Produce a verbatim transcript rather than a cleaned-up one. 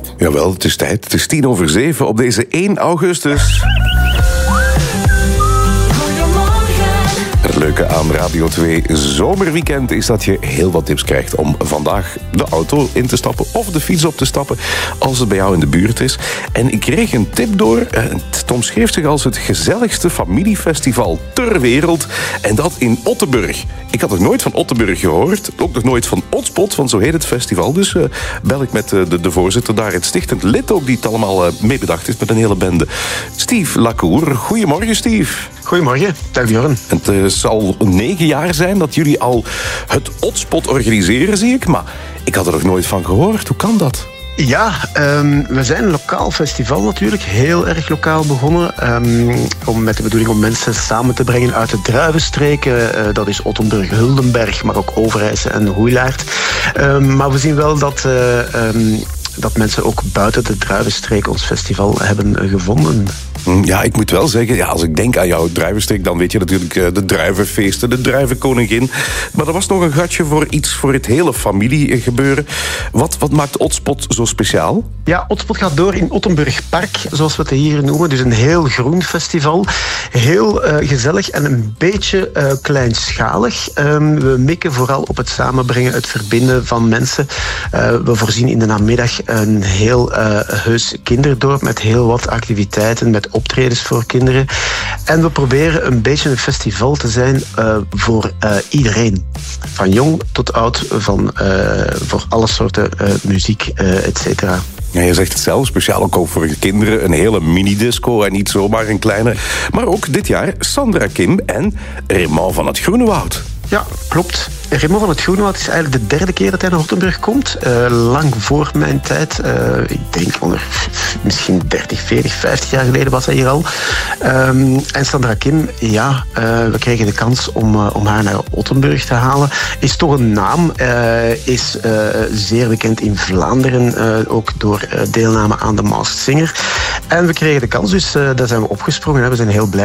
Jawel, het is tijd. Het is tien over zeven op deze één augustus. Het leuke aan Radio twee Zomerweekend is dat je heel wat tips krijgt om vandaag de auto in te stappen of de fiets op te stappen als het bij jou in de buurt is. En ik kreeg een tip door. Het omschreef zich als het gezelligste familiefestival ter wereld. En dat in Ottenburg. Ik had nog nooit van Ottenburg gehoord. Ook nog nooit van Otspot, want zo heet het festival. Dus uh, bel ik met uh, de, de voorzitter daar, het stichtend lid ook, die het allemaal uh, mee bedacht is met een hele bende. Steve Lacour. Goedemorgen, Steve. Goedemorgen, dag Björn. Het uh, zal negen jaar zijn dat jullie al het Otspot organiseren, zie ik. Maar ik had er nog nooit van gehoord. Hoe kan dat? Ja, um, we zijn een lokaal festival natuurlijk, heel erg lokaal begonnen. Um, om, met de bedoeling om mensen samen te brengen uit de druivenstreken. Uh, dat is Ottenburg, Huldenberg, maar ook Overijse en Hoeilaard. Um, maar we zien wel dat... Uh, um, dat mensen ook buiten de druivenstreek ons festival hebben gevonden. Ja, ik moet wel zeggen, ja, als ik denk aan jouw druivenstreek, dan weet je natuurlijk uh, de druivenfeesten, de druivenkoningin. Maar er was nog een gatje voor iets voor het hele familiegebeuren. Wat, wat maakt Otspot zo speciaal? Ja, Otspot gaat door in Ottenburg Park, zoals we het hier noemen. Dus een heel groen festival. Heel uh, gezellig en een beetje uh, kleinschalig. Um, we mikken vooral op het samenbrengen, het verbinden van mensen. Uh, we voorzien in de namiddag een heel uh, heus kinderdorp met heel wat activiteiten, met optredens voor kinderen. En we proberen een beetje een festival te zijn uh, voor uh, iedereen. Van jong tot oud, van, uh, voor alle soorten uh, muziek, uh, et cetera. Ja, je zegt het zelf, speciaal ook voor de kinderen. Een hele mini-disco en niet zomaar een kleine. Maar ook dit jaar Sandra Kim en Raymond van het Groenewoud. Ja, klopt. Raymond van het Groenewoud is eigenlijk de derde keer dat hij naar Ottenburg komt. Uh, lang voor mijn tijd. Uh, ik denk onder misschien dertig, veertig, vijftig jaar geleden was hij hier al. Um, en Sandra Kim, ja, uh, we kregen de kans om, uh, om haar naar Ottenburg te halen. Is toch een naam. Uh, is uh, zeer bekend in Vlaanderen. Uh, ook door uh, deelname aan de Masked Singer. En we kregen de kans, dus uh, daar zijn we opgesprongen. Hè. We zijn heel blij